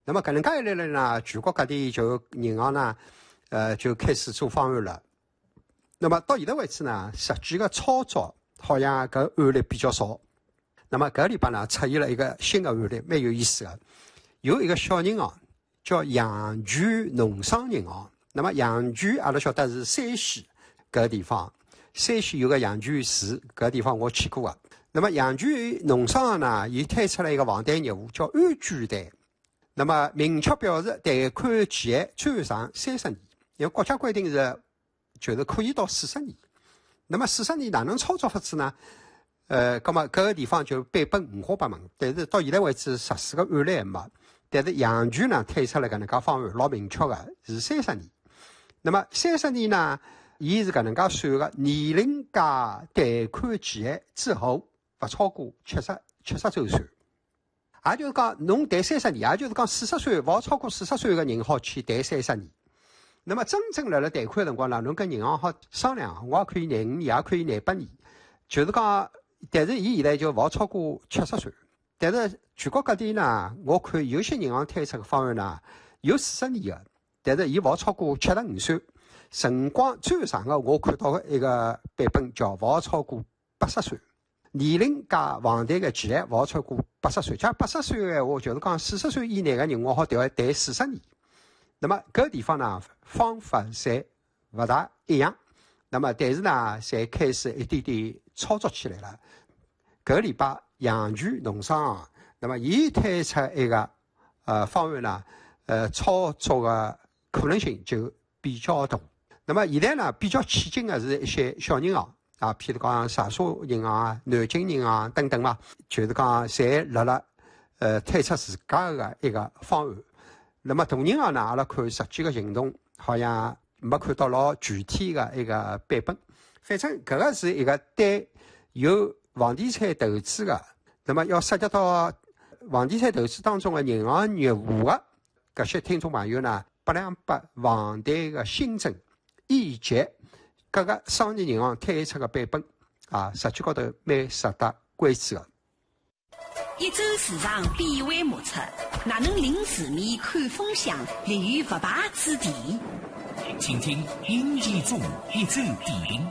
那么搿能介一来呢，全国各地就银行呢，就开始做方案了。那么到现在为止呢，实际的操作好像搿案例比较少。那么搿礼拜呢，出现了一个新的案例，蛮有意思的。有一个小银行叫阳泉农商银行。那么阳泉阿拉晓得是山西搿个地方，山西有个阳泉市，搿个地方我去过的。那么阳泉农商行呢，伊推出了一个房贷业务叫安居贷。那么明确表示贷款期限最长30年，因为国家规定是就是可以到40年。那么40年哪能操作法子呢？葛么搿个地方就版本五花八门，但是到现在为止实施个案例还没。但是阳泉呢推出了搿能介方案，老明确个是30年。那么30年呢，伊是搿能介算个，年龄加贷款期限之后勿超过70周岁。也就是讲，侬贷30年，也就是讲40岁勿好超过40岁个人好去贷30年。那么真正辣贷款辰光呢，侬跟银行好商量，我也可以廿5年，也可以廿8年，就是讲，但是伊现在就勿好超过70岁。但是全国各地呢，我看有些银行推出个方案呢，有40年个，但是伊勿好超过75岁。辰光最长个我看到个一个版本叫勿好超过80岁。年龄加房贷个期限勿好超过80岁，假80岁个闲话，就是讲40岁以内个人，我好贷40年。那么搿个地方呢，方法侪勿大一样。那么但是呢，侪开始一点点操作起来了。搿个礼拜阳泉农商行，那么伊推出一个方案呢，操作个可能性就比较大。那么现在呢，比较起劲个是一些小银行。譬如讲沙沙银行啊、南京银行等等嘛，就是讲侪辣推出自家的一个方案。那么大银行呢，阿拉看实际的行动好像没看到老具体的一个版本。反正搿个是一个对有房地产投资的，那么要涉及到房地产投资当中的银行业务的搿些听众朋友呢，828房贷的新政以及各个商业银行推出的版本实际高头蛮值得关注的。 一周市场变幻莫测，哪能领市面看风向，立于不败之地？ 请听殷建中一周点评。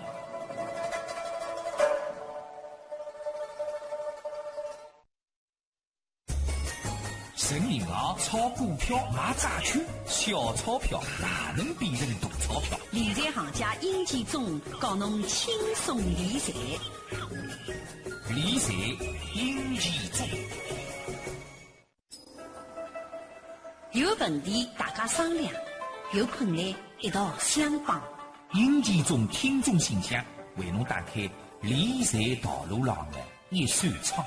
存银行、炒股票、买债券，小钞票哪能变成大钞票？ 理财行家殷建中教侬轻松理财。 理财殷建中。 有问题大家商量，有困难一道相帮。 殷建中听众信箱为侬打开理财道路上的一扇窗。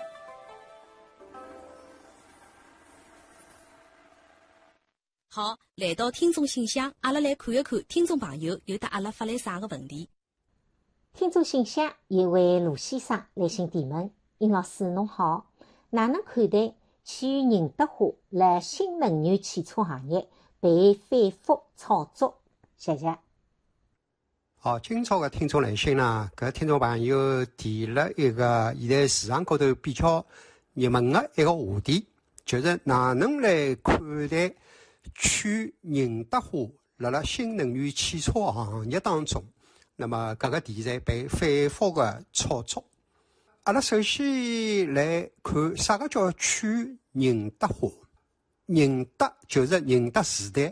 好，来到听众信箱，阿拉来看一看听众朋友有得阿拉发来啥个问题。 听众信箱一位卢先生来信提问：殷老师侬好，哪能看待企业宁德华辣新能源汽车行业被反复炒作？谢谢。 好，今朝的听众来信呢，搿听众朋友提了一个现在市场高头比较热门的一个话题，就是哪能来看待去宁德华辣新能源汽车行业当中，那么搿个题材被反复的炒作。阿拉首先来看啥个叫去宁德华。宁德就是宁德时代